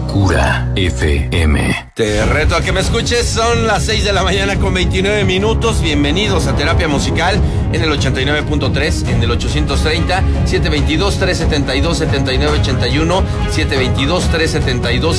Locura FM. Te reto a que me escuches, son las 6 de la mañana con 29 minutos. Bienvenidos a Terapia Musical en el 89.3, en el 830 722 372 7981, 722 372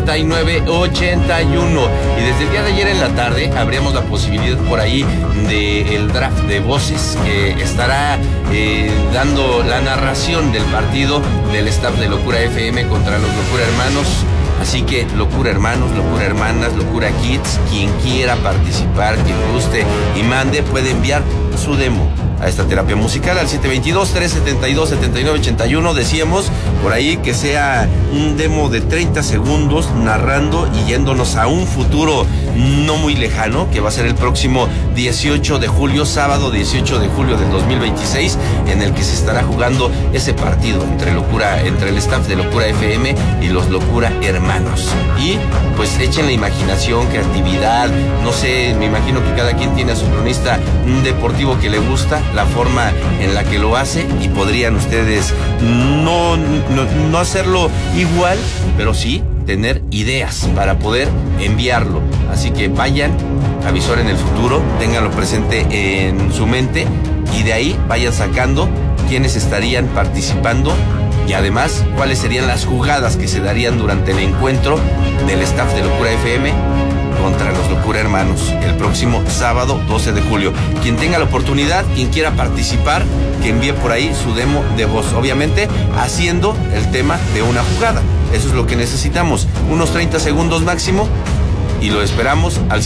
7981. Y desde el día de ayer en la tarde abrimos la posibilidad por ahí del draft de voces que estará dando la narración del partido del staff de Locura FM contra los Locura Hermanos. Así que Locura Hermanos, Locura Hermanas, Locura Kids, quien quiera participar, quien guste y mande, puede enviar su demo a esta terapia musical al 722-372-7981. Decíamos por ahí que sea un demo de 30 segundos narrando y yéndonos a un futuro no muy lejano, que va a ser el próximo 18 de julio, sábado 18 de julio del 2026, en el que se estará jugando ese partido entre el staff de Locura FM y los Locura Hermanos. Y pues echen la imaginación, creatividad, no sé, me imagino que cada quien tiene a su cronista deportivo que le gusta, la forma en la que lo hace, y podrían ustedes no hacerlo igual, pero sí tener ideas para poder enviarlo. Así que vayan, avisoren el futuro, ténganlo presente en su mente y de ahí vayan sacando quiénes estarían participando y además cuáles serían las jugadas que se darían durante el encuentro del staff de Locura FM contra los Locura Hermanos el próximo sábado 12 de julio. Quien tenga la oportunidad, quien quiera participar, que envíe por ahí su demo de voz, obviamente haciendo el tema de una jugada. Eso es lo que necesitamos, unos 30 segundos máximo, y lo esperamos al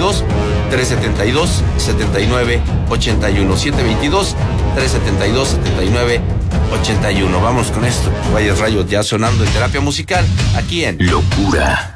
722-372-7981, 722-372-7981. Vamos con esto, Valles Rayos ya sonando en Terapia Musical, aquí en Locura